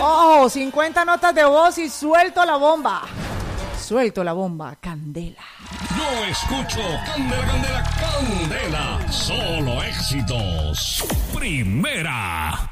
Oh, 50 notas de voz y suelto la bomba. Suelto la bomba, candela. Yo escucho Candela, Candela, Candela. Solo éxitos. Primera.